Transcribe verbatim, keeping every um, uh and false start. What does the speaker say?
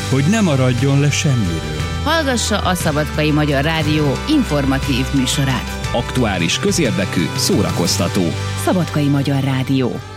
hogy ne maradjon le semmiről. Hallgassa a Szabadkai Magyar Rádió informatív műsorát. Aktuális, közérdekű, szórakoztató. Szabadkai Magyar Rádió.